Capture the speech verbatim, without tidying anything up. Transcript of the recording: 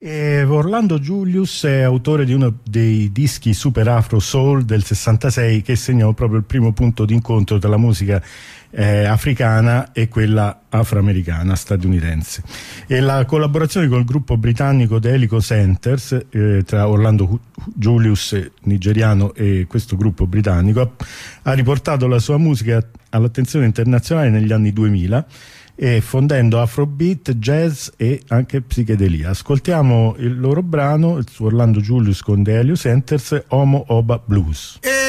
E Orlando Julius è autore di uno dei dischi Super Afro Soul del sessantasei, che segnò proprio il primo punto d'incontro tra la musica eh, africana e quella afroamericana statunitense, e la collaborazione col gruppo britannico The Helico Centers eh, tra Orlando Julius nigeriano e questo gruppo britannico ha, ha riportato la sua musica all'attenzione internazionale negli anni duemila, e fondendo afrobeat, jazz e anche psichedelia. Ascoltiamo il loro brano, il suo Orlando Julius con The Helico Centers, Homo Oba Blues. E